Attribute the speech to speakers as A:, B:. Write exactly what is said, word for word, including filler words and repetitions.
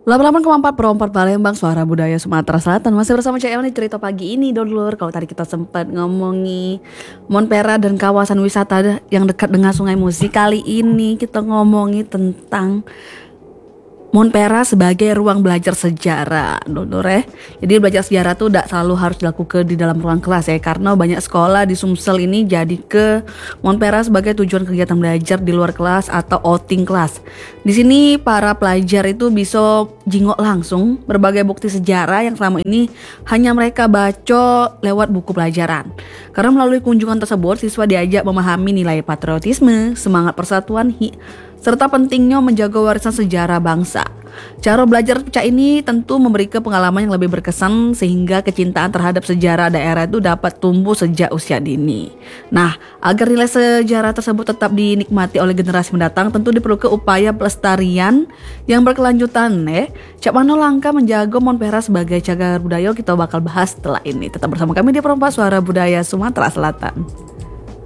A: delapan puluh delapan koma empat Pro empat Palembang, Suara Budaya Sumatera Selatan. Masih bersama Cek El nih cerita pagi ini, Dulur. Kalau tadi kita sempat ngomongi Monpera dan kawasan wisata yang dekat dengan Sungai Musi, kali ini kita ngomongi tentang Monpera sebagai ruang belajar sejarah, Dulur ya. Jadi belajar sejarah tuh tidak selalu harus dilakukan di dalam ruang kelas ya, karena banyak sekolah di Sumsel ini jadi ke Monpera sebagai tujuan kegiatan belajar di luar kelas atau outing kelas. Di sini para pelajar itu bisa jingok langsung berbagai bukti sejarah yang selama ini hanya mereka baca lewat buku pelajaran. Karena melalui kunjungan tersebut, siswa diajak memahami nilai patriotisme, semangat persatuan, hi- serta pentingnya menjaga warisan sejarah bangsa. Cara belajar pecah ini tentu memberikan pengalaman yang lebih berkesan sehingga kecintaan terhadap sejarah daerah itu dapat tumbuh sejak usia dini. Nah, agar nilai sejarah tersebut tetap dinikmati oleh generasi mendatang, tentu diperlukan upaya pelestarian yang berkelanjutan ya. Cak mano langkah menjaga Monpera sebagai cagar budaya kita bakal bahas setelah ini. Tetap bersama kami di Perompak Suara Budaya Sumatera Selatan.